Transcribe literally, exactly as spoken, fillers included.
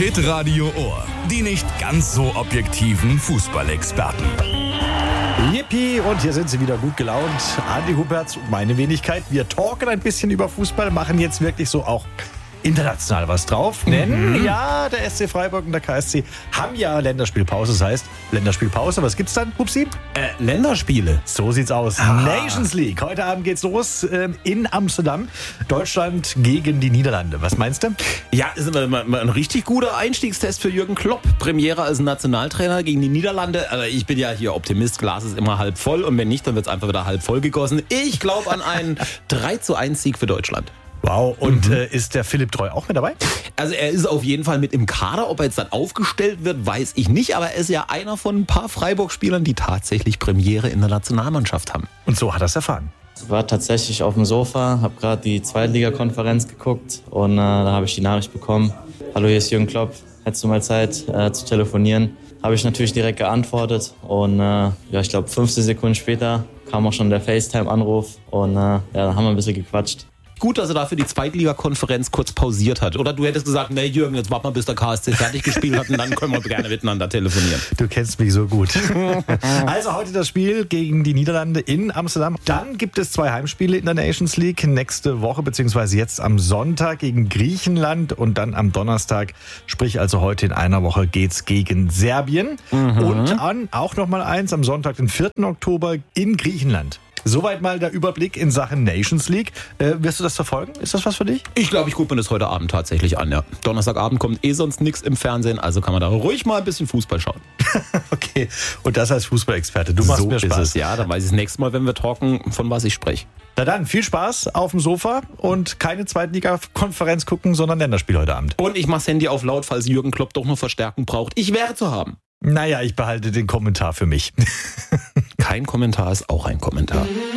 Hitradio Ohr. Die nicht ganz so objektiven Fußballexperten. Yippie, und hier sind sie wieder gut gelaunt. Andi Huberts und meine Wenigkeit. Wir talken ein bisschen über Fußball, machen jetzt wirklich so auch international was drauf. Denn, mhm. ja, der S C Freiburg und der K S C haben ja Länderspielpause. Das heißt, Länderspielpause, was gibt's dann, Hupsi? Äh, Länderspiele. So sieht's aus. Ah. Nations League. Heute Abend geht's los äh, in Amsterdam. Deutschland gegen die Niederlande. Was meinst du? Ja, ist immer mal, mal ein richtig guter Einstiegstest für Jürgen Klopp. Premiere als Nationaltrainer gegen die Niederlande. Also ich bin ja hier Optimist. Glas ist immer halb voll. Und wenn nicht, dann wird's einfach wieder halb voll gegossen. Ich glaube an einen drei zu eins Sieg für Deutschland. Wow, und mhm. äh, ist der Philipp Treu auch mit dabei? Also er ist auf jeden Fall mit im Kader. Ob er jetzt dann aufgestellt wird, weiß ich nicht. Aber er ist ja einer von ein paar Freiburg-Spielern, die tatsächlich Premiere in der Nationalmannschaft haben. Und so hat er es erfahren. Ich war tatsächlich auf dem Sofa, habe gerade die Zweitligakonferenz geguckt und äh, da habe ich die Nachricht bekommen: Hallo, hier ist Jürgen Klopp, hättest du mal Zeit äh, zu telefonieren? Habe ich natürlich direkt geantwortet und äh, ja, ich glaube fünfzehn Sekunden später kam auch schon der FaceTime-Anruf und äh, ja, dann haben wir ein bisschen gequatscht. Gut, dass er dafür die Zweitligakonferenz kurz pausiert hat. Oder du hättest gesagt, nee Jürgen, jetzt warten wir, bis der K S C fertig gespielt hat und dann können wir gerne miteinander telefonieren. Du kennst mich so gut. Also heute das Spiel gegen die Niederlande in Amsterdam. Dann gibt es zwei Heimspiele in der Nations League. Nächste Woche, beziehungsweise jetzt am Sonntag gegen Griechenland und dann am Donnerstag, sprich also heute in einer Woche, geht's gegen Serbien. Mhm. Und an, auch nochmal eins, am Sonntag, den vierten Oktober in Griechenland. Soweit mal der Überblick in Sachen Nations League. Äh, wirst du das verfolgen? Ist das was für dich? Ich glaube, ich gucke mir das heute Abend tatsächlich an. Ja. Donnerstagabend kommt eh sonst nichts im Fernsehen, also kann man da ruhig mal ein bisschen Fußball schauen. Okay, und das als Fußballexperte. Du machst so mir Spaß. Ist es, ja, dann weiß ich das nächste Mal, wenn wir talken, von was ich spreche. Na dann, viel Spaß auf dem Sofa und keine Zweitliga-Konferenz gucken, sondern Länderspiel heute Abend. Und ich mach's Handy auf laut, falls Jürgen Klopp doch noch Verstärkung braucht. Ich wäre zu haben. Naja, ich behalte den Kommentar für mich. Kein Kommentar ist auch ein Kommentar.